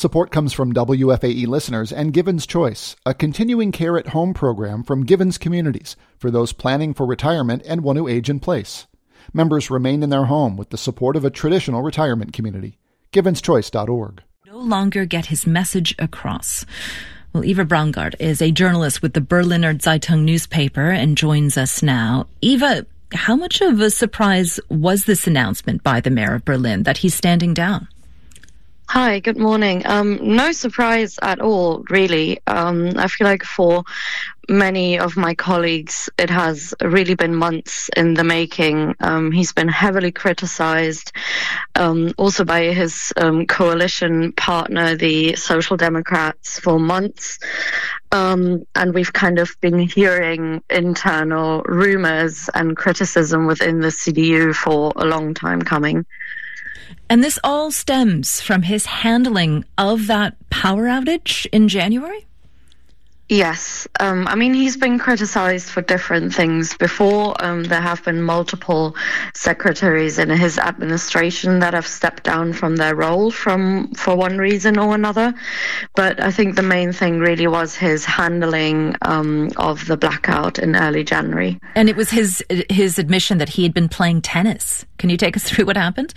Support comes from WFAE listeners and Givens Choice, a continuing care at home program from Givens Communities for those planning for retirement and want to age in place. Members remain in their home with the support of a traditional retirement community. GivensChoice.org. No longer get his message across. Well, Eva Braungart is a journalist with the Berliner Zeitung newspaper and joins us now. Eva, how much of a surprise was this announcement by the mayor of Berlin that he's standing down? Hi, good morning. No surprise at all, really. I feel like for many of my colleagues, it has really been months in the making. He's been heavily criticized, also by his coalition partner, the Social Democrats, for months. And we've kind of been hearing internal rumors and criticism within the CDU for a long time coming. And this all stems from his handling of that power outage in January? Yes. I mean, he's been criticized for different things before. There have been multiple secretaries in his administration that have stepped down from their role for one reason or another. But I think the main thing really was his handling of the blackout in early January. And it was his admission that he had been playing tennis. Can you take us through what happened?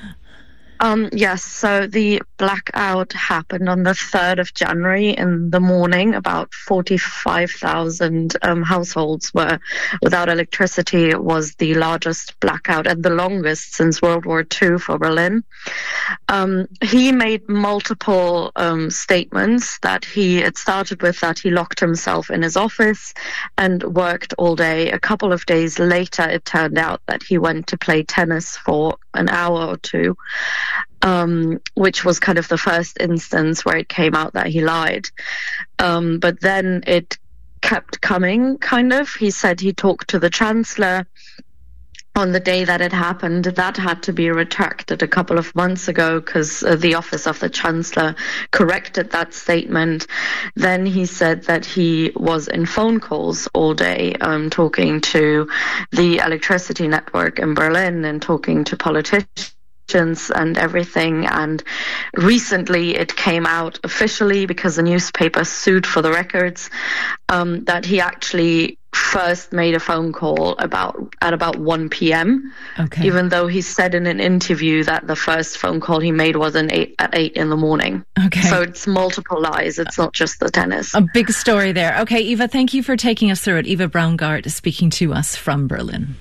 Yes, so the blackout happened on the 3rd of January in the morning. About 45,000 households were without electricity. It was the largest blackout and the longest since World War II for Berlin. He made multiple statements it started with that he locked himself in his office and worked all day. A couple of days later, it turned out that he went to play tennis for an hour or two. Which was kind of the first instance where it came out that he lied. But then it kept coming, kind of. He said he talked to the Chancellor on the day that it happened. That had to be retracted a couple of months ago because the office of the Chancellor corrected that statement. Then he said that he was in phone calls all day, talking to the electricity network in Berlin and talking to politicians and everything. And recently it came out officially, because the newspaper sued for the records, that he actually first made a phone call at about 1 p.m. Okay. Even though he said in an interview that the first phone call he made was at 8 in the morning. Okay. So it's multiple lies. It's not just the tennis. A big story there. Okay, Eva, thank you for taking us through it. Eva Braungart is speaking to us from Berlin.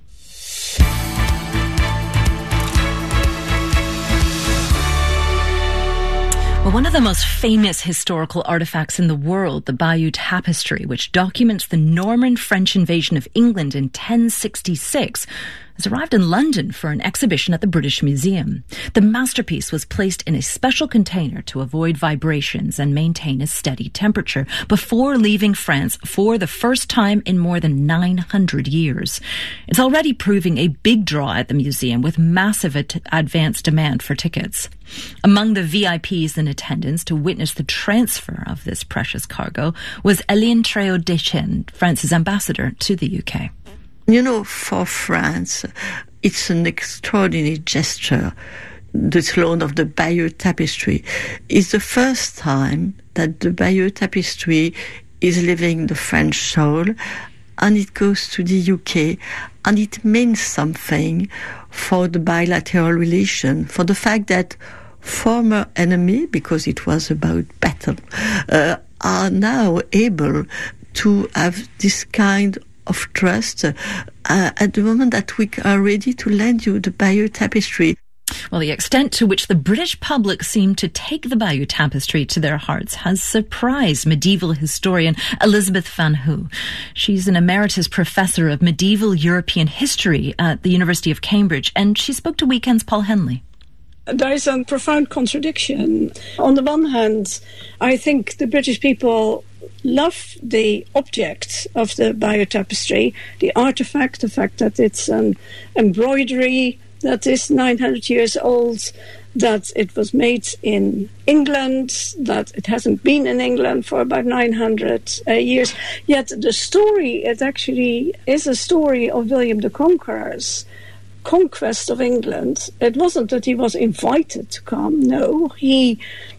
Well, one of the most famous historical artifacts in the world, the Bayeux Tapestry, which documents the Norman French invasion of England in 1066, has arrived in London for an exhibition at the British Museum. The masterpiece was placed in a special container to avoid vibrations and maintain a steady temperature before leaving France for the first time in more than 900 years. It's already proving a big draw at the museum, with massive advance demand for tickets. Among the VIPs in attendance to witness the transfer of this precious cargo was Hélène Tréault-Deschênes, France's ambassador to the UK. You know, for France, it's an extraordinary gesture. The loan of the Bayeux Tapestry is the first time that the Bayeux Tapestry is leaving the French soil, and it goes to the UK, and it means something for the bilateral relation, for the fact that former enemy, because it was about battle, are now able to have this kind of trust at the moment that we are ready to lend you the Bayeux Tapestry. Well, the extent to which the British public seemed to take the Bayeux Tapestry to their hearts has surprised medieval historian Elizabeth Van Hoo. She's an emeritus professor of medieval European history at the University of Cambridge, and she spoke to Weekend's Paul Henley. There is a profound contradiction. On the one hand, I think the British people love the object of the Bayeux Tapestry, the artifact, the fact that it's an embroidery that is 900 years old, that it was made in England, that it hasn't been in England for about 900 years. Yet the story, it actually is a story of William the Conqueror's conquest of England. It wasn't that he was invited to come. No, he